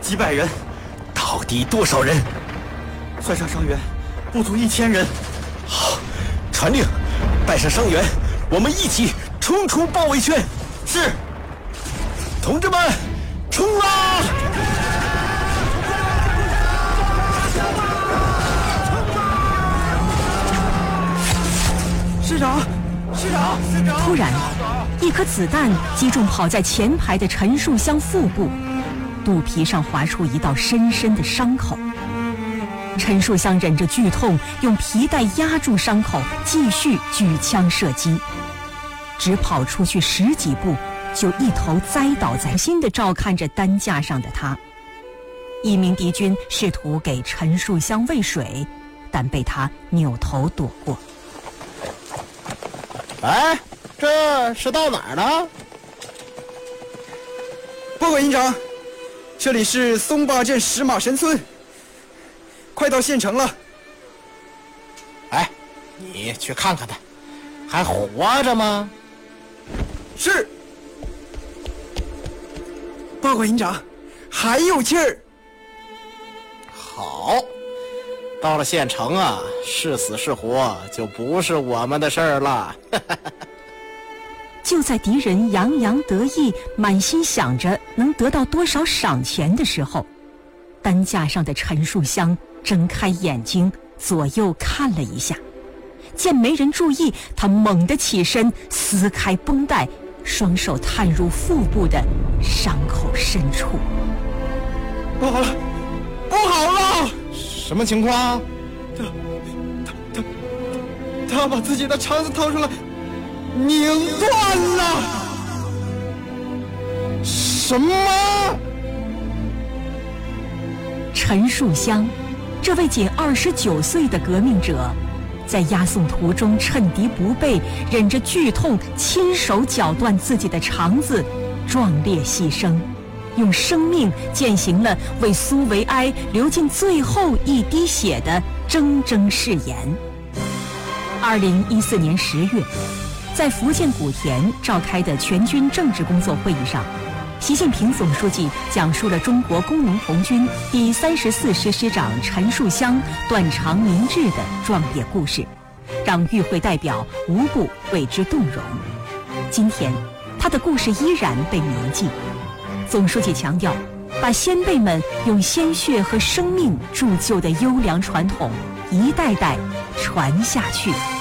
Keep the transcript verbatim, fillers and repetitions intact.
几百人。 到底多少人？ 算上伤员，不足一千人。 好，传令，带上伤员，我们一起冲出包围圈。 是。 同志们，冲啊！ 师长，师长，师长！ 突然，一颗子弹击中跑在前排的陈树湘腹部，肚皮上划出一道深深的伤口。陈树湘忍着剧痛，用皮带压住伤口，继续举枪射击。只跑出去十几步，就一头栽倒在心地照看着担架上的他。一名敌军试图给陈树湘喂水，但被他扭头躲过。 哎，这是到哪儿了？ 报告营长，这里是松坝镇石马神村，快到县城了。 哎，你去看看他，还活着吗？ 是。报告营长，还有气儿。 好，到了县城啊，是死是活就不是我们的事儿了。 就在敌人洋洋得意，满心想着能得到多少赏钱的时候，担架上的陈树湘睁开眼睛，左右看了一下，见没人注意，他猛地起身，撕开绷带，双手探入腹部的伤口深处。 不好了，不好了！ 什么情况？ 他他他他把自己的肠子掏出来，拧断了。 什么？ 陈树湘，这位仅二十九岁的革命者，在押送途中趁敌不备，忍着剧痛，亲手绞断自己的肠子，壮烈牺牲，用生命践行了为苏维埃流尽最后一滴血的铮铮誓言。二零一四年十月，在福建莆田召开的全军政治工作会议上，习近平总书记讲述了中国工农红军第三十四师师长陈树湘断肠明志的壮烈故事，让与会代表无不为之动容。今天，他的故事依然被铭记。总书记强调，把先辈们用鲜血和生命铸就的优良传统一代代传下去。